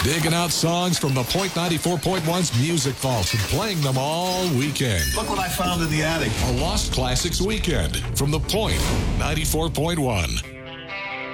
Digging out songs from the Point 94.1's Music Vault and playing them all weekend. Look what I found in the attic. A Lost Classics weekend from the Point 94.1.